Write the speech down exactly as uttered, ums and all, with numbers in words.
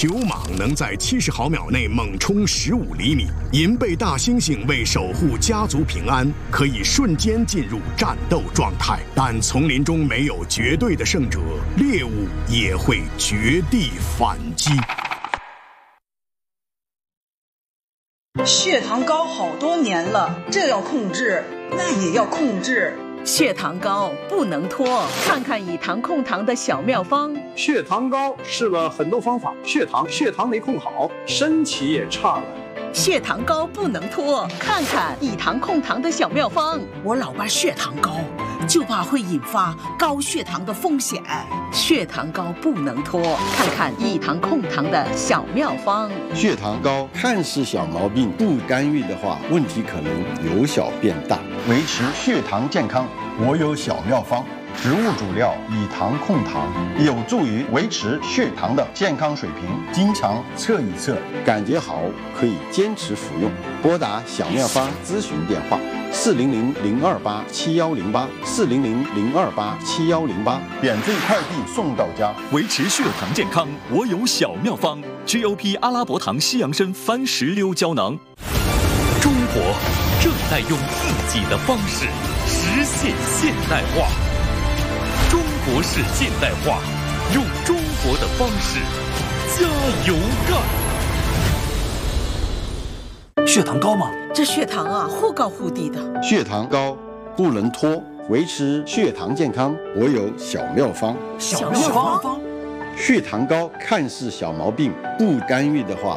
球蟒能在七十毫秒内猛冲十五厘米，银背大猩猩为守护家族平安，可以瞬间进入战斗状态。但丛林中没有绝对的胜者，猎物也会绝地反击。 血糖高好多年了，这要控制，那也要控制。 血糖高不能拖，看看以糖控糖的小妙方。 血糖高试了很多方法，血糖血糖没控好，身体也差了。 血糖高不能拖，看看以糖控糖的小妙方。 我老爸血糖高，就怕会引发高血糖的风险。 血糖高不能拖，看看以糖控糖的小妙方。 血糖高看似小毛病，不干预的话，问题可能由小变大。 维持血糖健康，我有小妙方。植物主料以糖控糖，有助于维持血糖的健康水平。经常测一测， 感觉好可以坚持服用。拨打小妙方咨询电话：四零零零二八七幺零八，四零零零二八七幺零八， 免费快递送到家。 维持血糖健康，我有小妙方 ：G O P 阿拉伯糖西洋参番石榴胶囊。中国正在用自己的方式实现现代化。中国式现代化，用中国的方式加油干。 血糖高吗？ 这血糖啊，忽高忽低的。 血糖高不能拖，维持血糖健康，我有小妙方。 小妙方。 血糖高看似小毛病，不干预的话，